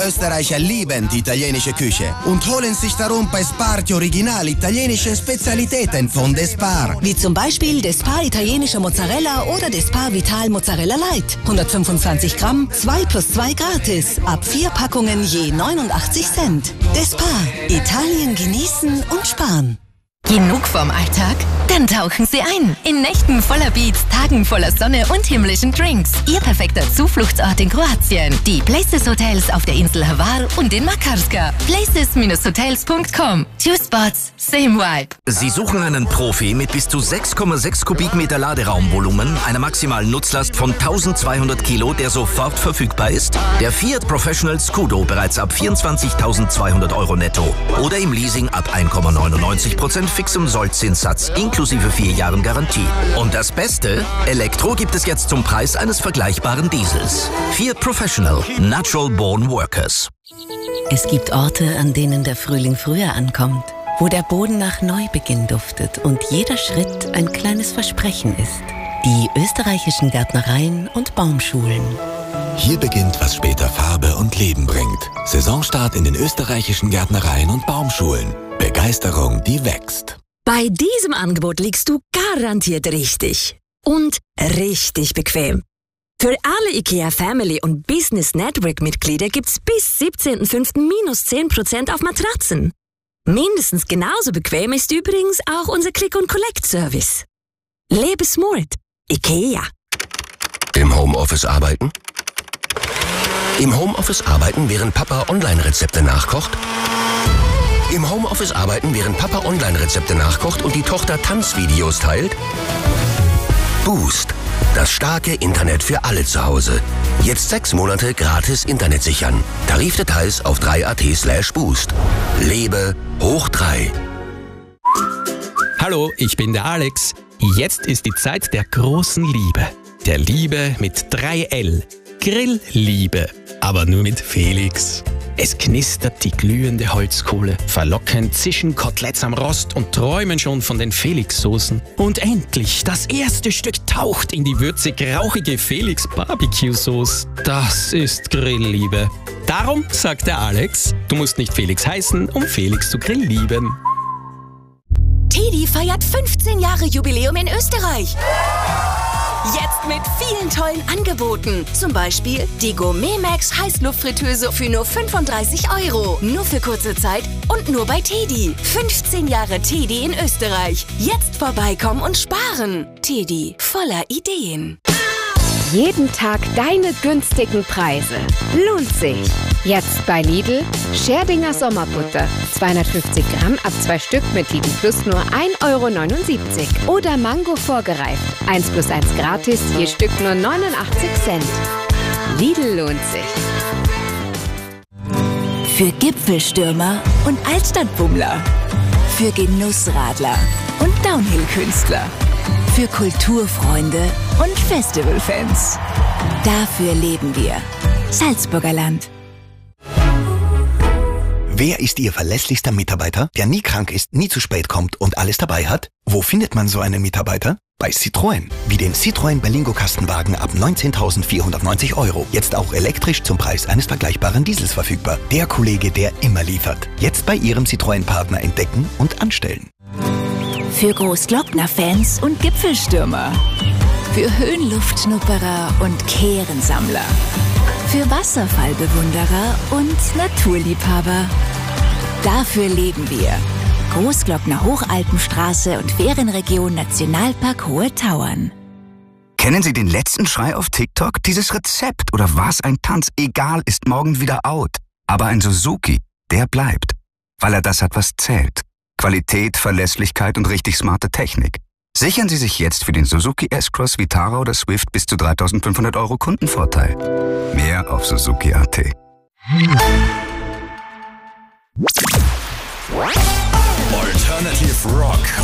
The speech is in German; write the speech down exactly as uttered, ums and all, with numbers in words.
Österreicher lieben die italienische Küche und holen sich darum bei Spar die original italienische Spezialitäten von Despar. Wie zum Beispiel Despar italienischer Mozzarella oder Despar Vital Mozzarella Light. hundertfünfundzwanzig Gramm, zwei plus zwei gratis. Ab vier Packungen je neunundachtzig Cent. Despar. Italien genießen und sparen. Genug vom Alltag? Dann tauchen Sie ein. In Nächten voller Beats, Tagen voller Sonne und himmlischen Drinks. Ihr perfekter Zufluchtsort in Kroatien. Die Places Hotels auf der Insel Hvar und in Makarska. places Hotels punkt com. Two spots, same vibe. Sie suchen einen Profi mit bis zu sechs Komma sechs Kubikmeter Laderaumvolumen, einer maximalen Nutzlast von eintausendzweihundert Kilo, der sofort verfügbar ist? Der Fiat Professional Scudo bereits ab vierundzwanzigtausendzweihundert Euro netto. Oder im Leasing ab eins Komma neunundneunzig Prozent fixem Sollzinssatz inklusive vier Jahren Garantie. Und das Beste? Elektro gibt es jetzt zum Preis eines vergleichbaren Diesels. Fiat Professional. Natural Born Workers. Es gibt Orte, an denen der Frühling früher ankommt, wo der Boden nach Neubeginn duftet und jeder Schritt ein kleines Versprechen ist. Die österreichischen Gärtnereien und Baumschulen. Hier beginnt, was später Farbe und Leben bringt. Saisonstart in den österreichischen Gärtnereien und Baumschulen. Begeisterung, die wächst. Bei diesem Angebot liegst du garantiert richtig. Und richtig bequem. Für alle IKEA Family und Business Network Mitglieder gibt's bis siebzehnten fünften minus zehn Prozent auf Matratzen. Mindestens genauso bequem ist übrigens auch unser Click-and-Collect-Service. Lebe smart. IKEA. Im Homeoffice arbeiten? Im Homeoffice arbeiten, während Papa Online-Rezepte nachkocht? Im Homeoffice arbeiten, während Papa Online-Rezepte nachkocht und die Tochter Tanzvideos teilt? Boost. Das starke Internet für alle zu Hause. Jetzt sechs Monate gratis Internet sichern. Tarifdetails auf drei punkt at slash boost. Lebe hoch drei. Hallo, ich bin der Alex. Jetzt ist die Zeit der großen Liebe. Der Liebe mit drei L. Grillliebe. Aber nur mit Felix. Es knistert die glühende Holzkohle. Verlockend zischen Koteletts am Rost und träumen schon von den Felix-Soßen. Und endlich, das erste Stück taucht in die würzig-rauchige Felix-Barbecue-Sauce. Das ist Grillliebe. Darum sagt der Alex, du musst nicht Felix heißen, um Felix zu grilllieben. Teddy feiert fünfzehn Jahre Jubiläum in Österreich. Jetzt mit vielen tollen Angeboten. Zum Beispiel die Gourmet Max Heißluftfritteuse für nur fünfunddreißig Euro. Nur für kurze Zeit und nur bei Teddy. fünfzehn Jahre Teddy in Österreich. Jetzt vorbeikommen und sparen. Teddy, voller Ideen. Jeden Tag deine günstigen Preise. Lohnt sich. Jetzt bei Lidl Scherdinger Sommerbutter. zweihundertfünfzig Gramm ab zwei Stück mit Lidl Plus nur ein Euro neunundsiebzig. Oder Mango vorgereift. eins plus eins gratis, je Stück nur neunundachtzig Cent. Lidl lohnt sich. Für Gipfelstürmer und Altstadtbummler. Für Genussradler und Downhill-Künstler. Für Kulturfreunde und Festivalfans. Dafür leben wir. Salzburger Land. Wer ist Ihr verlässlichster Mitarbeiter, der nie krank ist, nie zu spät kommt und alles dabei hat? Wo findet man so einen Mitarbeiter? Bei Citroën. Wie den Citroën Berlingo Kastenwagen ab neunzehntausendvierhundertneunzig Euro. Jetzt auch elektrisch zum Preis eines vergleichbaren Diesels verfügbar. Der Kollege, der immer liefert. Jetzt bei Ihrem Citroën-Partner entdecken und anstellen. Für Großglockner-Fans und Gipfelstürmer. Für Höhenluftschnupperer und Kehrensammler. Für Wasserfallbewunderer und Naturliebhaber. Dafür leben wir. Großglockner Hochalpenstraße und Ferienregion Nationalpark Hohe Tauern. Kennen Sie den letzten Schrei auf TikTok? Dieses Rezept oder was ein Tanz, egal, ist morgen wieder out. Aber ein Suzuki, der bleibt. Weil er das hat, was zählt. Qualität, Verlässlichkeit und richtig smarte Technik. Sichern Sie sich jetzt für den Suzuki S-Cross, Vitara oder Swift bis zu dreitausendfünfhundert Euro Kundenvorteil. Mehr auf Suzuki punkt at. Alternative Rock.